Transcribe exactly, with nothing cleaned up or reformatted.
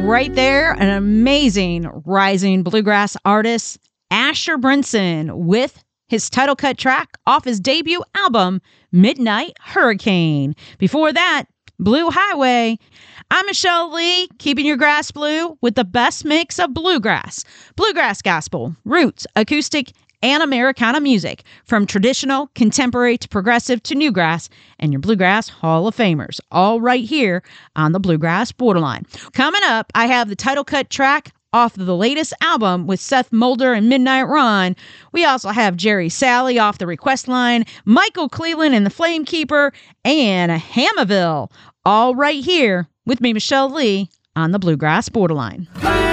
right there, an amazing rising bluegrass artist, Asher Brinson, with his title cut track off his debut album, Midnight Hurricane. Before that, Blue Highway. I'm Michelle Lee, keeping your grass blue with the best mix of bluegrass, bluegrass gospel, roots, acoustic, and Americana music, from traditional, contemporary to progressive to newgrass, and your Bluegrass Hall of Famers, all right here on the Bluegrass Borderline. Coming up, I have the title cut track off of the latest album with Seth Mulder and Midnight Run. We also have Jerry Salley off the request line, Michael Cleveland and the Flamekeeper, and Hammerville, all right here with me, Michelle Lee, on the Bluegrass Borderline.